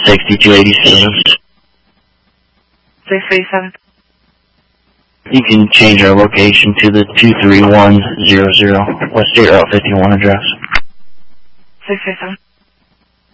6287. 637. You can change our location to the 23100 West State Route 51 address. 637.